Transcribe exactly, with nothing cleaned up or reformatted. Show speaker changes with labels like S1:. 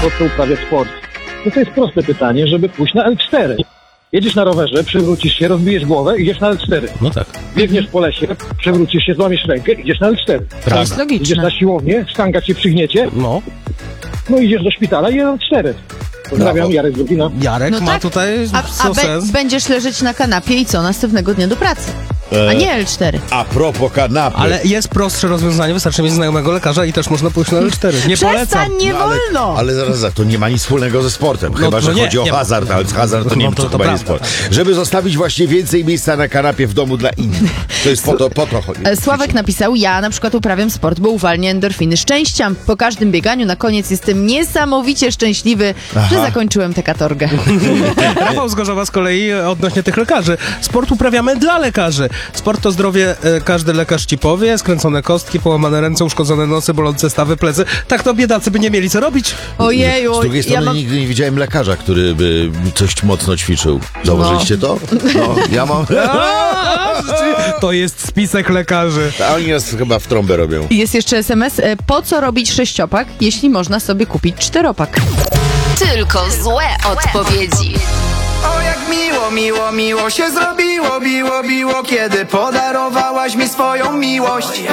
S1: po co uprawiać sport? No to jest proste pytanie, żeby pójść na L cztery. Jedziesz na rowerze, przewrócisz się, rozbijesz głowę, idziesz na L cztery.
S2: No tak.
S1: Biegniesz po lesie, przewrócisz się, złamiesz rękę, idziesz na L cztery.
S3: To jest
S1: Idziesz
S3: logiczne.
S1: na siłownię, sztanga cię przygniecie,
S2: No,
S1: no idziesz do szpitala i L cztery. Pozdrawiam,
S4: Brawo.
S1: Jarek Zubina.
S2: Jarek
S3: No
S2: ma
S3: tak.
S2: tutaj
S3: A,
S2: co
S3: a be,
S2: sens.
S3: będziesz leżeć na kanapie i co? Następnego dnia do pracy. A nie L cztery.
S4: A propos kanapy.
S2: Ale jest prostsze rozwiązanie, wystarczy mieć znajomego lekarza i też można pójść na L cztery. Nie polecam.
S3: Przestań, nie
S4: No, ale,
S3: wolno!
S4: ale zaraz, zaraz, to nie ma nic wspólnego ze sportem. Chyba,
S2: no
S4: że
S2: nie,
S4: chodzi o
S2: nie ma.
S4: hazard, ale hazard to nie
S2: No
S4: wiem,
S2: to-
S4: co
S2: to
S4: chyba nie
S2: prawda,
S4: sport. Żeby zostawić właśnie więcej miejsca na kanapie w domu dla innych. To jest po to, po to chodzi.
S3: E, Sławek napisał, ja na przykład uprawiam sport, bo uwalnia endorfiny szczęścia. Po każdym bieganiu na koniec jestem niesamowicie szczęśliwy, że zakończyłem tę katorgę.
S2: Rafał z Gorzowa z kolei odnośnie tych lekarzy. Sport uprawiamy dla lekarzy. Sport to zdrowie, e, każdy lekarz ci powie. Skręcone kostki, połamane ręce, uszkodzone nosy, bolące stawy, plecy. Tak to biedacy by nie mieli co robić.
S3: Ojeju,
S4: Z drugiej
S3: ja
S4: strony
S3: mam...
S4: nigdy nie widziałem lekarza, który by coś mocno ćwiczył. Zauważyliście to? No, ja mam...
S2: To jest spisek lekarzy.
S4: A oni nas chyba w trąbę robią.
S3: Jest jeszcze S M S. E, Po co robić sześciopak, jeśli można sobie kupić czteropak?
S5: Tylko złe odpowiedzi.
S6: O jak miło, miło, miło się zrobiło, biło, biło, kiedy podarowałaś mi swoją miłość.